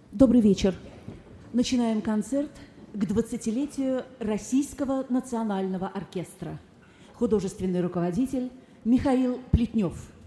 Добрый вечер. Начинаем концерт к 20-летию Российского национального оркестра. Художественный руководитель Михаил Плетнев.